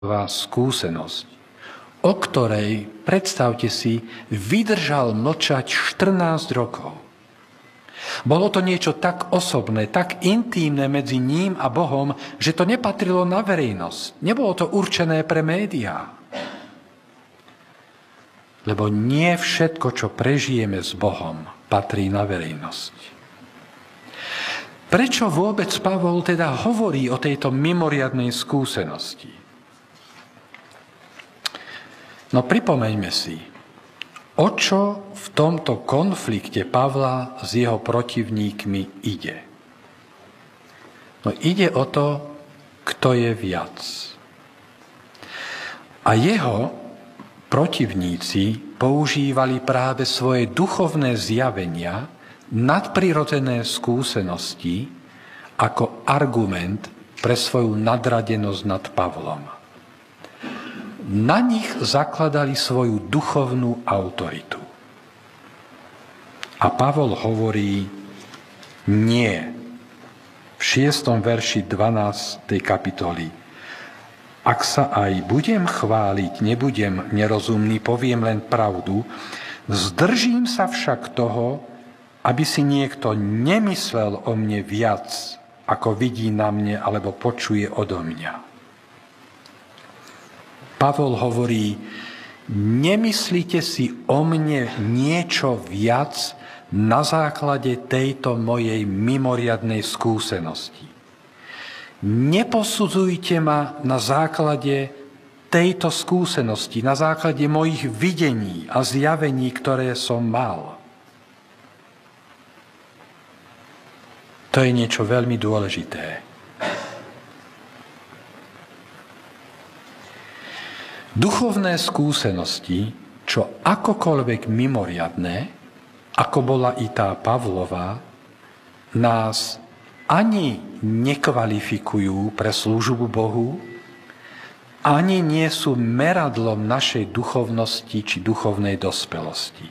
skúsenosť, o ktorej, predstavte si, vydržal mlčať 14 rokov. Bolo to niečo tak osobné, tak intímne medzi ním a Bohom, že to nepatrilo na verejnosť. Nebolo to určené pre médiá. Lebo nie všetko, čo prežijeme s Bohom, patrí na verejnosť. Prečo vôbec Pavol teda hovorí o tejto mimoriadnej skúsenosti? No pripomeňme si, o čo v tomto konflikte Pavla s jeho protivníkmi ide. No ide o to, kto je viac. A jeho protivníci používali práve svoje duchovné zjavenia, nadprirodzené skúsenosti ako argument pre svoju nadradenosť nad Pavlom. Na nich zakladali svoju duchovnú autoritu. A Pavol hovorí nie. V 6. verši 12. kapitoly. Ak sa aj budem chváliť, nebudem nerozumný, poviem len pravdu, zdržím sa však toho, aby si niekto nemyslel o mne viac, ako vidí na mne alebo počuje odo mňa. Pavol hovorí, nemyslíte si o mne niečo viac na základe tejto mojej mimoriadnej skúsenosti. Neposudzujte ma na základe tejto skúsenosti, na základe mojich videní a zjavení, ktoré som mal. To je niečo veľmi dôležité. Duchovné skúsenosti, čo akokoľvek mimoriadne, ako bola i tá Pavlova, nás ani nekvalifikujú pre službu Bohu, ani nie sú meradlom našej duchovnosti či duchovnej dospelosti.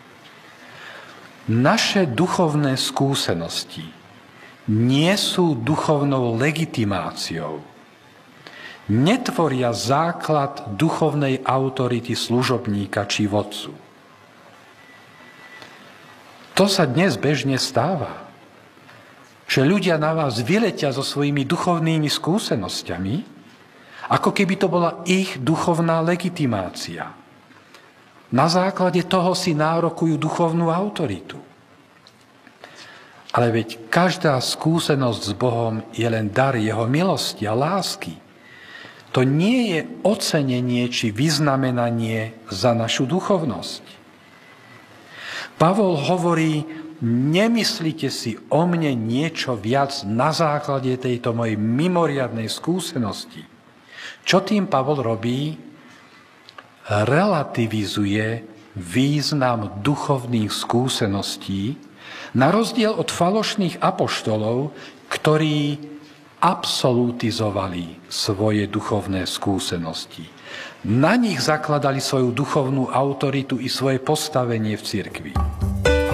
Naše duchovné skúsenosti nie sú duchovnou legitimáciou, netvoria základ duchovnej autority služobníka či vodcu. To sa dnes bežne stáva, že ľudia na vás vyletia so svojimi duchovnými skúsenosťami, ako keby to bola ich duchovná legitimácia. Na základe toho si nárokujú duchovnú autoritu. Ale veď každá skúsenosť s Bohom je len dar jeho milosti a lásky. To nie je ocenenie či vyznamenanie za našu duchovnosť. Pavol hovorí, nemyslíte si o mne niečo viac na základe tejto mojej mimoriadnej skúsenosti. Čo tým Pavol robí? Relativizuje význam duchovných skúseností, na rozdiel od falošných apoštolov, ktorí absolutizovali svoje duchovné skúsenosti. Na nich zakladali svoju duchovnú autoritu i svoje postavenie v cirkvi.